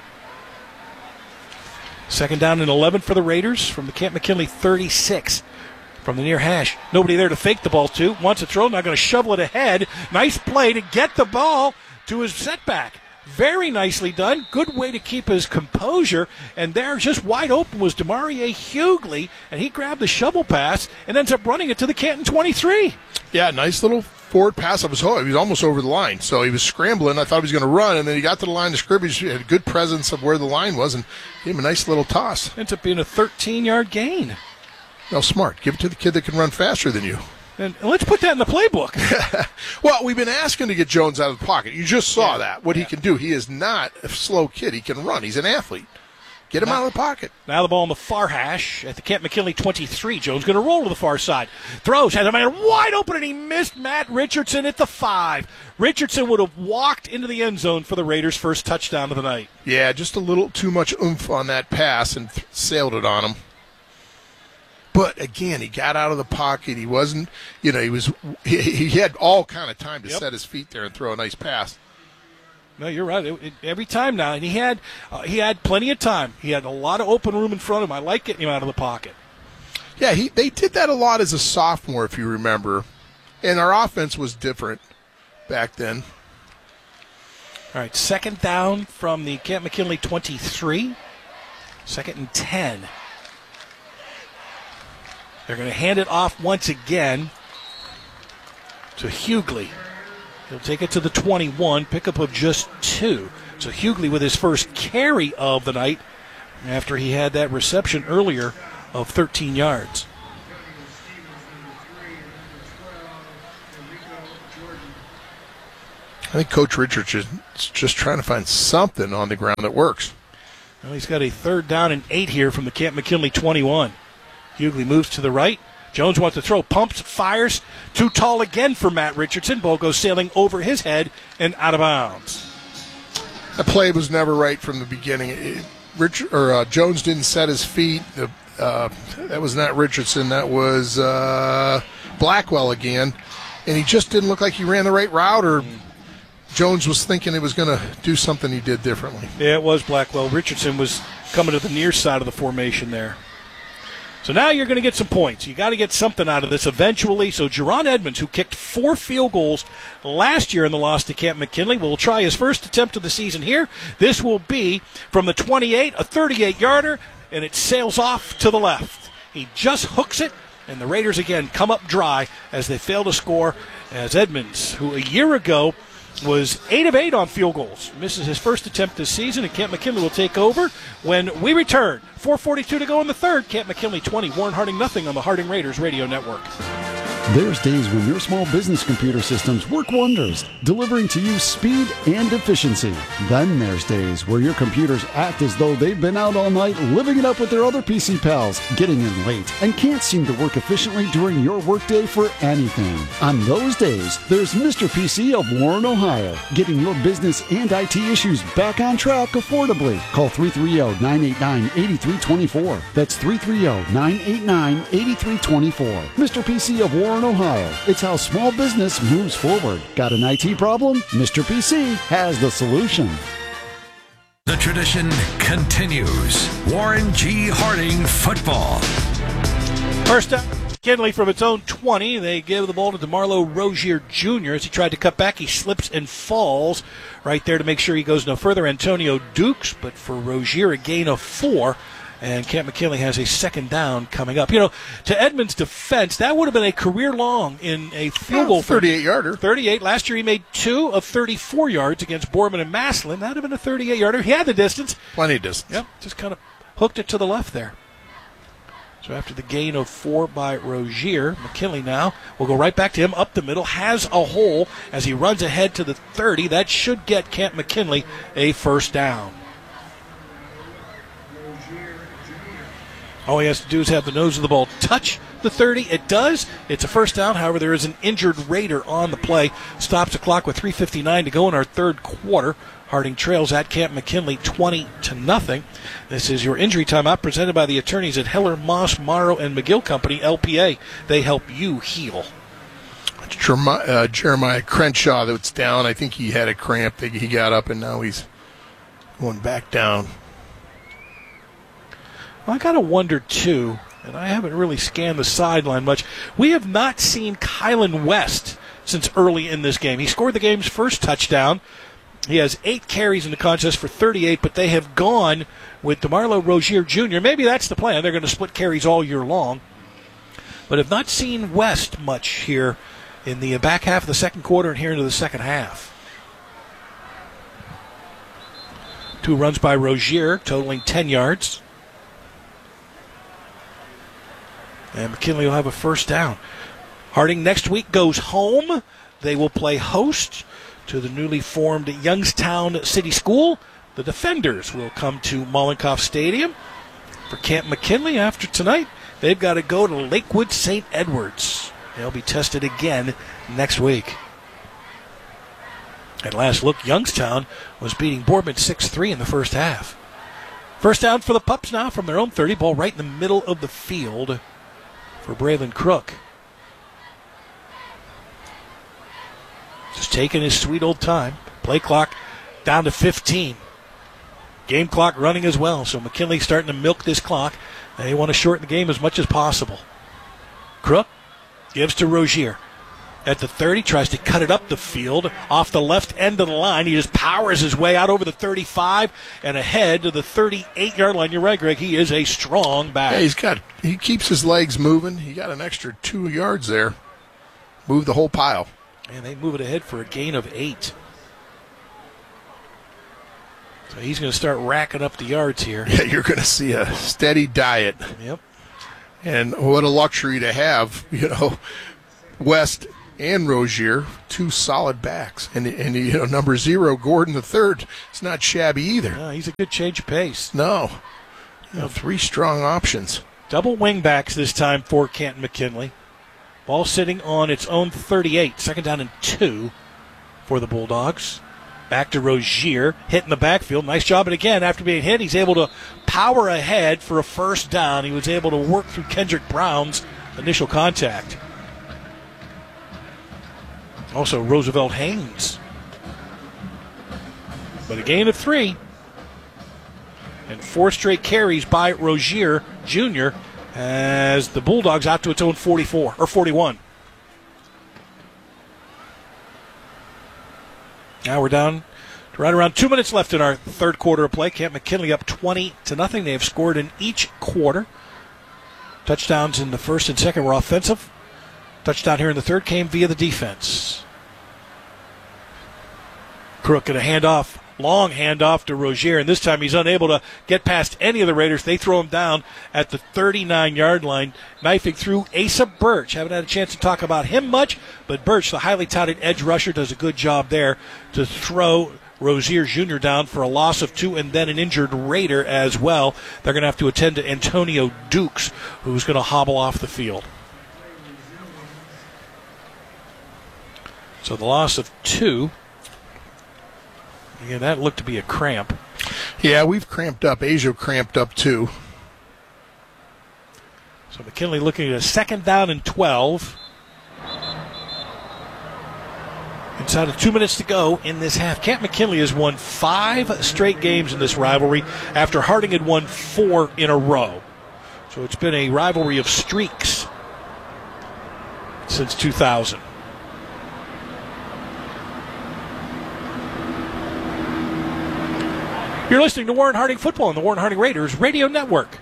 Second down and 11 for the Raiders from the Camp McKinley 36. From the near hash. Nobody there to fake the ball to. Wants it thrown, now going to shovel it ahead. Nice play to get the ball to his setback. Very nicely done. Good way to keep his composure. And there, just wide open, was Demarie Hughley, and he grabbed the shovel pass and ends up running it to the Canton 23. Yeah, nice little forward pass. He was almost over the line, so he was scrambling. I thought he was going to run, and then he got to the line of scrimmage. He had a good presence of where the line was, and gave him a nice little toss. Ends up being a 13-yard gain. No, smart. Give it to the kid that can run faster than you. And let's put that in the playbook. Well, we've been asking to get Jones out of the pocket. You just saw that, what he can do. He is not a slow kid. He can run. He's an athlete. Get him out of the pocket. Now the ball on the far hash at the Camp McKinley 23. Jones going to roll to the far side. Throws, has a man wide open, and he missed Matt Richardson at the 5. Richardson would have walked into the end zone for the Raiders' first touchdown of the night. Yeah, just a little too much oomph on that pass and sailed it on him. But again, he got out of the pocket. He wasn't, he had all kind of time to set his feet there and throw a nice pass. No, you're right. Every time now, and he had plenty of time. He had a lot of open room in front of him. I like getting him out of the pocket. Yeah, they did that a lot as a sophomore, if you remember. And our offense was different back then. All right, second down from the Camp McKinley 23. Second and 10. They're going to hand it off once again. to Hughley. He'll take it to the 21, pickup of just 2. So Hughley with his first carry of the night after he had that reception earlier of 13 yards. I think Coach Richards is just trying to find something on the ground that works. Well, he's got a 3rd down and 8 here from the Camp McKinley 21. Hughley moves to the right. Jones wants to throw, pumps, fires. Too tall again for Matt Richardson. Ball goes sailing over his head and out of bounds. That play was never right from the beginning. Jones didn't set his feet. That was not Richardson. That was Blackwell again. And he just didn't look like he ran the right route, or Jones was thinking he was going to do something he did differently. Yeah, it was Blackwell. Richardson was coming to the near side of the formation there. So now you're going to get some points. You got to get something out of this eventually. So Jerron Edmonds, who kicked 4 field goals last year in the loss to Camp McKinley, will try his first attempt of the season here. This will be from the 28, a 38-yarder, and it sails off to the left. He just hooks it, and the Raiders again come up dry as they fail to score, as Edmonds, who a year ago was 8 of 8 on field goals, misses his first attempt this season, and Camp McKinley will take over when we return. 4:42 to go in the third. Camp McKinley 20, Warren Harding nothing on the Harding Raiders Radio Network. There's days when your small business computer systems work wonders, delivering to you speed and efficiency. Then there's days where your computers act as though they've been out all night living it up with their other PC pals, getting in late, and can't seem to work efficiently during your workday for anything. On those days, there's Mr. PC of Warren, Ohio, getting your business and IT issues back on track affordably. Call 330-989-8324. That's 330-989-8324. Mr. PC of Warren, Ohio. It's how small business moves forward. Got an IT problem? Mr. PC has the solution. The tradition continues. Warren G. Harding football. First down, McKinley from its own 20. They give the ball to DeMarlo Rozier Jr. As he tried to cut back, he slips and falls right there to make sure he goes no further. Antonio Dukes, but for Rozier, a gain of 4. And Camp McKinley has a 2nd down coming up. You know, to Edmonds' defense, that would have been a career long in a field goal. 38-yarder. 38. Last year he made 2 of 34 yards against Boardman and Massillon. That would have been a 38-yarder. He had the distance. Plenty of distance. Yep, just kind of hooked it to the left there. So after the gain of 4 by Rozier, McKinley now will go right back to him up the middle, has a hole as he runs ahead to the 30. That should get Camp McKinley a 1st down. All he has to do is have the nose of the ball touch the 30. It does. It's a 1st down. However, there is an injured Raider on the play. Stops the clock with 3:59 to go in our 3rd quarter. Harding trails at Camp McKinley 20-0. This is your injury timeout presented by the attorneys at Heller, Moss, Morrow, and McGill Company, LPA. They help you heal. Jeremiah Crenshaw that's down. I think he had a cramp. He got up, and now he's going back down. Well, I got to wonder, too, and I haven't really scanned the sideline much. We have not seen Kylan West since early in this game. He scored the game's first touchdown. He has 8 carries in the contest for 38, but they have gone with DeMarlo Rozier Jr. Maybe that's the plan. They're going to split carries all year long. But have not seen West much here in the back half of the 2nd quarter and here into the 2nd half. 2 runs by Rozier, totaling 10 yards. And McKinley will have a 1st down. Harding next week goes home. They will play host to the newly formed Youngstown City School. The Defenders will come to Mollenkoff Stadium. For Camp McKinley after tonight, they've got to go to Lakewood St. Edwards. They'll be tested again next week. At last look, Youngstown was beating Boardman 6-3 in the 1st half. 1st down for the Pups now from their own 30. Ball right in the middle of the field for Braylon Crook. Just taking his sweet old time. Play clock down to 15. Game clock running as well, so McKinley starting to milk this clock. They want to shorten the game as much as possible. Crook gives to Rozier. At the 30, tries to cut it up the field off the left end of the line. He just powers his way out over the 35 and ahead to the 38-yard line. You're right, Greg. He is a strong back. Yeah, he keeps his legs moving. He got an extra 2 yards there. Moved the whole pile. And they move it ahead for a gain of 8. So he's going to start racking up the yards here. Yeah, you're going to see a steady diet. Yep. And what a luxury to have, West and Rozier, 2 solid backs. And number 0, Gordon the third, it's not shabby either. No, he's a good change of pace. No. 3 strong options. Double wing backs this time for Canton McKinley. Ball sitting on its own 38. 2nd down and 2 for the Bulldogs. Back to Rozier, hit in the backfield. Nice job. And again, after being hit, he's able to power ahead for a first down. He was able to work through Kendrick Brown's initial contact. Also, Roosevelt Haynes. But a gain of 3. And 4 straight carries by Rozier Jr. as the Bulldogs out to its own 44 or 41. Now we're down to right around 2 minutes left in our third quarter of play. Camp McKinley up 20-0. They have scored in each quarter. Touchdowns in the first and second were offensive. Touchdown here in the third came via the defense. Crook at a handoff, long handoff to Rozier, and this time he's unable to get past any of the Raiders. They throw him down at the 39-yard line, knifing through Asa Birch. Haven't had a chance to talk about him much, but Birch, the highly touted edge rusher, does a good job there to throw Rozier Jr. down for a loss of 2 and then an injured Raider as well. They're going to have to attend to Antonio Dukes, who's going to hobble off the field. So the loss of 2. Again, that looked to be a cramp. Yeah, we've cramped up. Asia cramped up too. So McKinley looking at a 2nd down and 12. Inside of 2 minutes to go in this half. Camp McKinley has won 5 straight games in this rivalry after Harding had won 4 in a row. So it's been a rivalry of streaks since 2000. You're listening to Warren Harding Football on the Warren Harding Raiders Radio Network.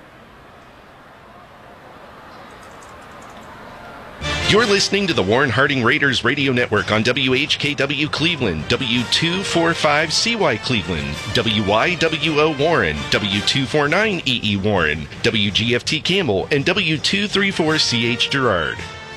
You're listening to the Warren Harding Raiders Radio Network on WHKW Cleveland, W245CY Cleveland, WYWO Warren, W249EE Warren, WGFT Campbell, and W234CH Girard.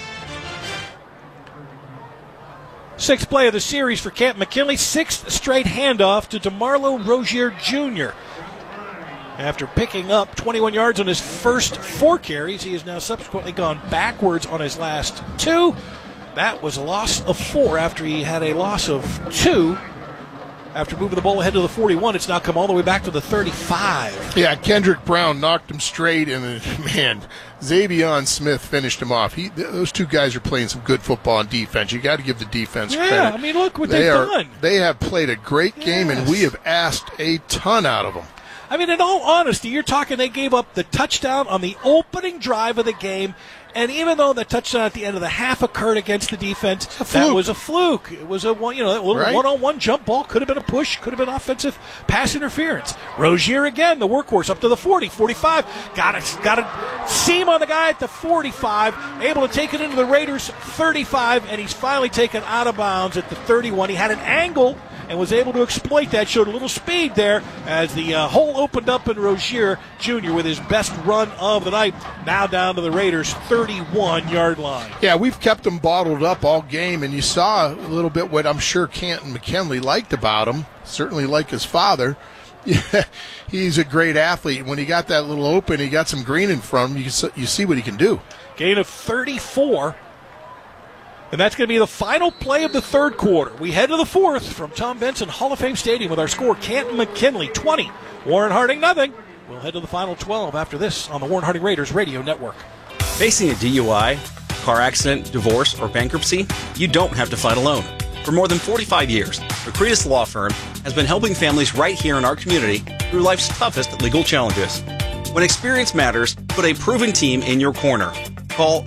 6th play of the series for Camp McKinley. 6th straight handoff to DeMarlo Rozier Jr. After picking up 21 yards on his first 4 carries, he has now subsequently gone backwards on his last 2. That was a loss of 4 after he had a loss of 2. After moving the ball ahead to the 41, it's now come all the way back to the 35. Yeah, Kendrick Brown knocked him straight, and man, Xavion Smith finished him off. Those 2 guys are playing some good football on defense. You got to give the defense credit. Yeah, I mean, look what they've done. They have played a great game, and we have asked a ton out of them. I mean, in all honesty, you're talking they gave up the touchdown on the opening drive of the game, and even though the touchdown at the end of the half occurred against the defense, that was a fluke. It was a little one-on-one jump ball. Could have been a push. Could have been offensive pass interference. Rozier again, the workhorse, up to the 40, 45. Got a seam on the guy at the 45. Able to take it into the Raiders' 35, and he's finally taken out of bounds at the 31. He had an angle and was able to exploit that. Showed a little speed there as the hole opened up in Rozier Jr. with his best run of the night. Now down to the Raiders' 31-yard line. Yeah, we've kept him bottled up all game, and you saw a little bit what I'm sure Canton McKinley liked about him, certainly like his father. Yeah, he's a great athlete. When he got that little open, he got some green in front of him. You see what he can do. Gain of 34. And that's going to be the final play of the third quarter. We head to the fourth from Tom Benson Hall of Fame Stadium with our score, Canton McKinley 20, Warren Harding nothing. We'll head to the final 12 after this on the Warren Harding Raiders Radio Network. Facing a DUI, car accident, divorce, or bankruptcy, you don't have to fight alone. For more than 45 years, McCreadis Law Firm has been helping families right here in our community through life's toughest legal challenges. When experience matters, put a proven team in your corner. Call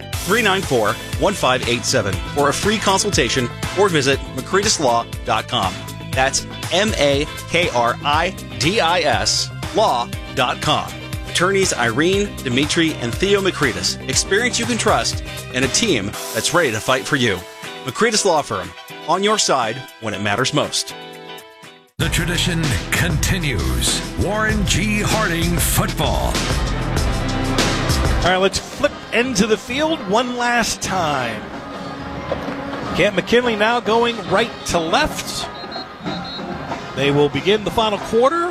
394-1587 for a free consultation or visit McCreadislaw.com. That's MAKRIDIS law.com. Attorneys Irene, Dimitri, and Theo McCreadis. Experience you can trust and a team that's ready to fight for you. McCreadis Law Firm, on your side when it matters most. The tradition continues. Warren G. Harding football. All right, let's flip into the field one last time. Camp McKinley now going right to left. They will begin the final quarter